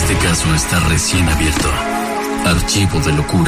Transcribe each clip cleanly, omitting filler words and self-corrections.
Este caso está recién abierto. Archivo de locura.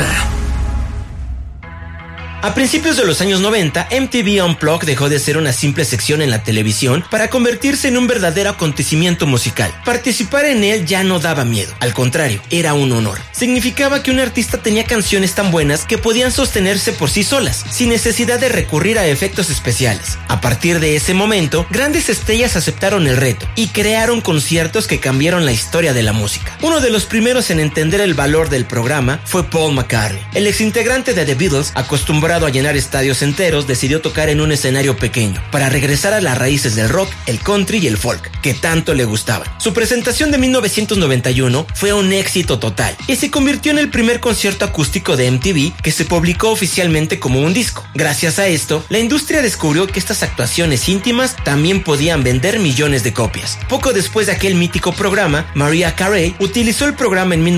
A principios de los años 90, MTV Unplugged dejó de ser una simple sección en la televisión para convertirse en un verdadero acontecimiento musical. Participar en él ya no daba miedo, al contrario, era un honor. Significaba que un artista tenía canciones tan buenas que podían sostenerse por sí solas, sin necesidad de recurrir a efectos especiales. A partir de ese momento, grandes estrellas aceptaron el reto y crearon conciertos que cambiaron la historia de la música. Uno de los primeros en entender el valor del programa fue Paul McCartney. El exintegrante de The Beatles, acostumbrado a llenar estadios enteros, decidió tocar en un escenario pequeño para regresar a las raíces del rock, el country y el folk, que tanto le gustaban. Su presentación de 1991 fue un éxito total y se convirtió en el primer concierto acústico de MTV que se publicó oficialmente como un disco. Gracias a esto, la industria descubrió que estas actuaciones íntimas también podían vender millones de copias. Poco después de aquel mítico programa, Mariah Carey utilizó el programa en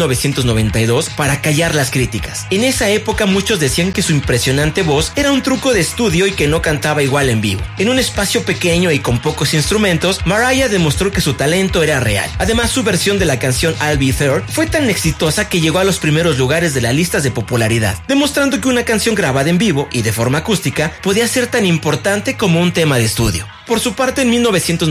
1992 para callar las críticas. En esa época muchos decían que su impresionante voz era un truco de estudio y que no cantaba igual en vivo. En un espacio pequeño y con pocos instrumentos, Mariah demostró que su talento era real. Además, su versión de la canción I'll Be There fue tan exitosa que llegó a los primeros lugares de las listas de popularidad, demostrando que una canción grabada en vivo y de forma acústica podía ser tan importante como un tema de estudio. Por su parte, en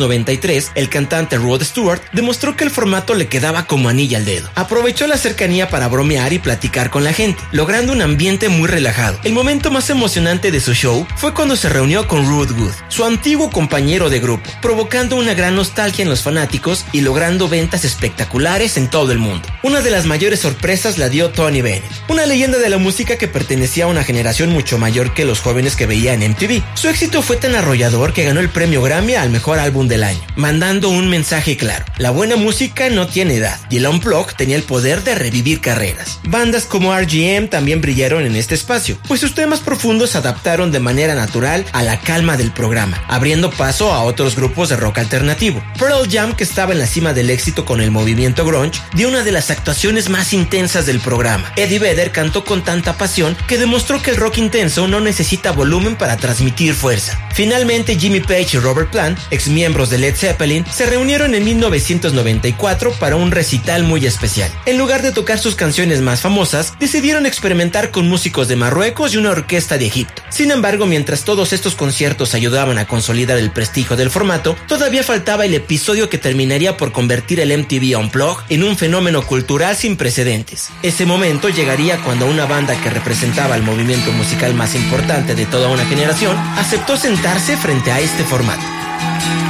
1993, el cantante Rod Stewart demostró que el formato le quedaba como anillo al dedo. Aprovechó la cercanía para bromear y platicar con la gente, logrando un ambiente muy relajado. El momento más emocionante de su show fue cuando se reunió con Ruth Good, su antiguo compañero de grupo, provocando una gran nostalgia en los fanáticos y logrando ventas espectaculares en todo el mundo. Una de las mayores sorpresas la dio Tony Bennett, una leyenda de la música que pertenecía a una generación mucho mayor que los jóvenes que veían MTV. Su éxito fue tan arrollador que ganó el premio Grammy al mejor álbum del año, mandando un mensaje claro: la buena música no tiene edad, y el Unplugged tenía el poder de revivir carreras. Bandas como R.G.M. también brillaron en este espacio, pues sus temas profundos se adaptaron de manera natural a la calma del programa, abriendo paso a otros grupos de rock alternativo. Pearl Jam, que estaba en la cima del éxito con el movimiento grunge, dio una de las actuaciones más intensas del programa. Eddie Vedder cantó con tanta pasión que demostró que el rock intenso no necesita volumen para transmitir fuerza. Finalmente, Jimmy Page y Robert Plant, exmiembros de Led Zeppelin, se reunieron en 1994 para un recital muy especial. En lugar de tocar sus canciones más famosas, decidieron experimentar con músicos de Marruecos y una orquesta de Egipto. Sin embargo, mientras todos estos conciertos ayudaban a consolidar el prestigio del formato, todavía faltaba el episodio que terminaría por convertir el MTV Unplugged en un fenómeno cultural sin precedentes. Ese momento llegaría cuando una banda que representaba el movimiento musical más importante de toda una generación aceptó sentarse frente a este formato.